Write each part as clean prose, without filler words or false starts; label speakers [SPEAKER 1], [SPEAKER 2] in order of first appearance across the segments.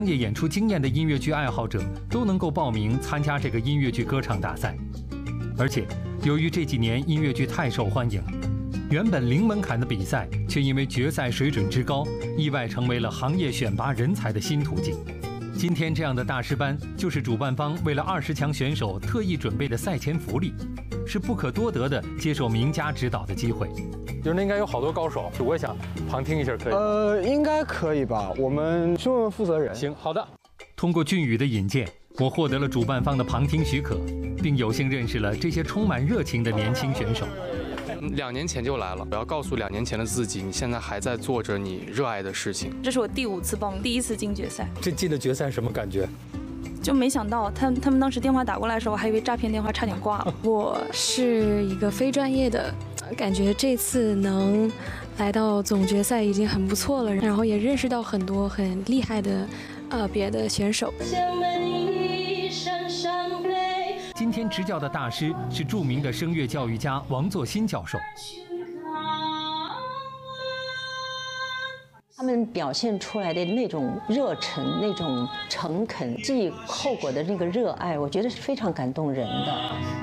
[SPEAKER 1] 业演出经验的音乐剧爱好者都能够报名参加这个音乐剧歌唱大赛。而且，由于这几年音乐剧太受欢迎，原本零门槛的比赛却因为决赛水准之高，意外成为了行业选拔人才的新途径。今天这样的大师班，就是主办方为了20强选手特意准备的赛前福利，是不可多得的接受名家指导的机会。
[SPEAKER 2] 就是那应该有好多高手，我也想旁听一下，可以？
[SPEAKER 3] 应该可以吧？我们去问问负责人。
[SPEAKER 2] 行，好的。
[SPEAKER 1] 通过俊宇的引荐，我获得了主办方的旁听许可，并有幸认识了这些充满热情的年轻选手。
[SPEAKER 4] 2年前就来了，我要告诉2年前的自己，你现在还在做着你热爱的事情。
[SPEAKER 5] 这是我第5次报名，第1次进决赛。
[SPEAKER 2] 这进了决赛什么感觉？
[SPEAKER 5] 就没想到他们当时电话打过来的时候，我还以为诈骗电话，差点挂了。
[SPEAKER 6] 我是一个非专业的，感觉这次能来到总决赛已经很不错了，然后也认识到很多很厉害的别的选手。
[SPEAKER 1] 今天执教的大师是著名的声乐教育家王作新教授。
[SPEAKER 7] 他们表现出来的那种热忱、那种诚恳、记后果的那个热爱，我觉得是非常感动人的。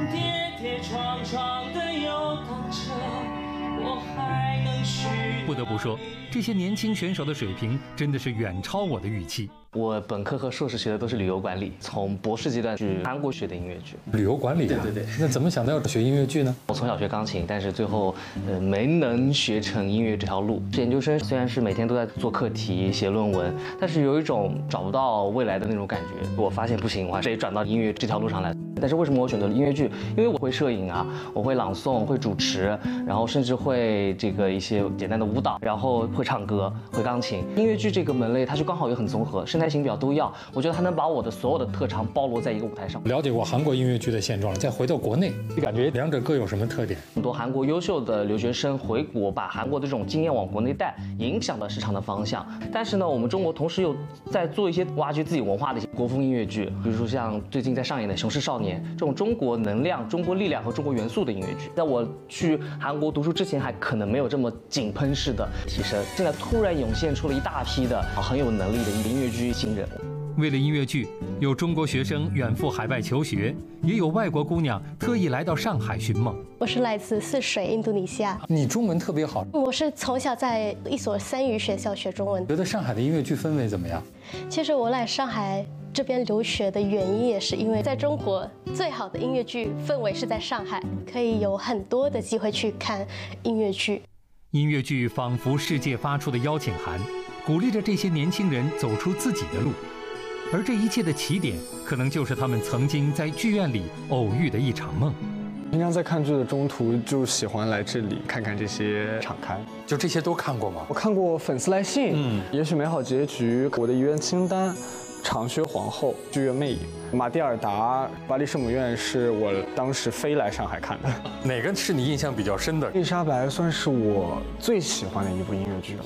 [SPEAKER 1] 不得不说，这些年轻选手的水平真的是远超我的预期。
[SPEAKER 8] 我本科和硕士学的都是旅游管理，从博士阶段去韩国学的音乐剧。
[SPEAKER 2] 旅游管理，对。那怎么想到要学音乐剧呢？
[SPEAKER 8] 我从小学钢琴，但是最后没能学成音乐这条路。研究生虽然是每天都在做课题、写论文，但是有一种找不到未来的那种感觉。我发现不行，我还是得转到音乐这条路上来。但是为什么我选择了音乐剧？因为我会摄影啊，我会朗诵，会主持，然后甚至会一些简单的舞蹈，然后会唱歌，会钢琴。音乐剧这个门类，它就刚好也很综合，声台形表都要。我觉得它能把我的所有的特长包罗在一个舞台上。
[SPEAKER 2] 了解过韩国音乐剧的现状了，再回到国内，你感觉两者各有什么特点？
[SPEAKER 8] 很多韩国优秀的留学生回国，把韩国的这种经验往国内带，影响了市场的方向。但是呢，我们中国同时又在做一些挖掘自己文化的一些国风音乐剧，比如说像最近在上演的《雄狮少年》这种中国能量、中国力量和中国元素的音乐剧。在我去韩国读书之前，还可能没有这么井喷式的提升。现在突然涌现出了一大批的很有能力的音乐剧新人。
[SPEAKER 1] 为了音乐剧，有中国学生远赴海外求学，也有外国姑娘特意来到上海寻梦。
[SPEAKER 9] 我是来自泗水，印度尼西亚。
[SPEAKER 2] 你中文特别好。
[SPEAKER 9] 我是从小在一所3语学校学中文。
[SPEAKER 2] 觉得上海的音乐剧氛围怎么样？
[SPEAKER 9] 其实我来上海这边留学的原因也是因为在中国最好的音乐剧氛围是在上海，可以有很多的机会去看音乐剧。
[SPEAKER 1] 音乐剧仿佛世界发出的邀请函，鼓励着这些年轻人走出自己的路。而这一切的起点，可能就是他们曾经在剧院里偶遇的一场梦。
[SPEAKER 3] 平常在看剧的中途，就喜欢来这里看看这些场刊。
[SPEAKER 2] 就这些都看过吗？
[SPEAKER 3] 我看过《粉丝来信》，也许美好结局，我的遗愿清单，长靴皇后，剧院魅影，马蒂尔达，巴黎圣母院是我当时飞来上海看的。
[SPEAKER 2] 哪个是你印象比较深的？
[SPEAKER 3] 丽莎白算是我最喜欢的一部音乐剧了。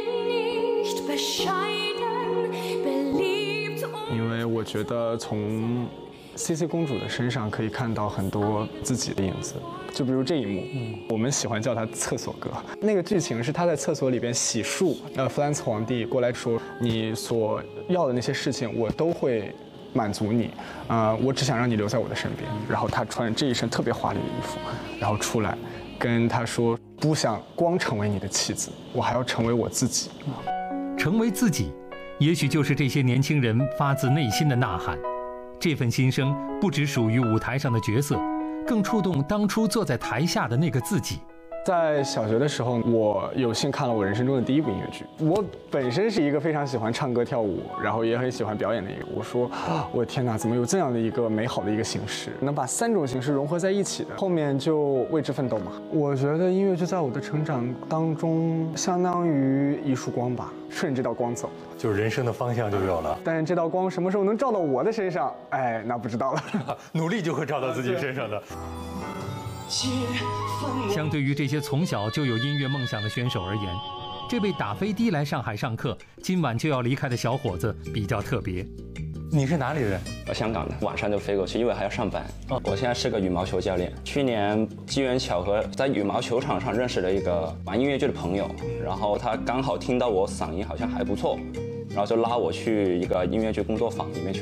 [SPEAKER 3] 因为我觉得从 CC 公主的身上可以看到很多自己的影子，就比如这一幕，我们喜欢叫它厕所歌。那个剧情是他在厕所里边洗漱，弗兰茨皇帝过来说，你所要的那些事情我都会满足你，我只想让你留在我的身边。然后他穿着这一身特别华丽的衣服，然后出来跟他说，不想光成为你的妻子，我还要成为我自己。
[SPEAKER 1] 成为自己，也许就是这些年轻人发自内心的呐喊。这份心声不只属于舞台上的角色，更触动当初坐在台下的那个自己。
[SPEAKER 3] 在小学的时候，我有幸看了我人生中的第一部音乐剧。我本身是一个非常喜欢唱歌跳舞，然后也很喜欢表演的一个。我说，我天哪，怎么有这样的一个美好的一个形式，能把3种形式融合在一起的？后面就为之奋斗嘛。我觉得音乐剧在我的成长当中，相当于一束光吧，顺着这道光走，
[SPEAKER 2] 就是人生的方向就有了。
[SPEAKER 3] 但是这道光什么时候能照到我的身上，哎，那不知道了。
[SPEAKER 2] 努力就会照到自己身上的。
[SPEAKER 1] 相对于这些从小就有音乐梦想的选手而言，这位打飞的来上海上课，今晚就要离开的小伙子比较特别。
[SPEAKER 2] 你是哪里人？
[SPEAKER 10] 我香港的，晚上就飞过去，因为还要上班。我现在是个羽毛球教练。去年机缘巧合在羽毛球场上认识了一个玩音乐剧的朋友，然后他刚好听到我嗓音好像还不错， 然后就拉我去一个音乐剧工作坊里面去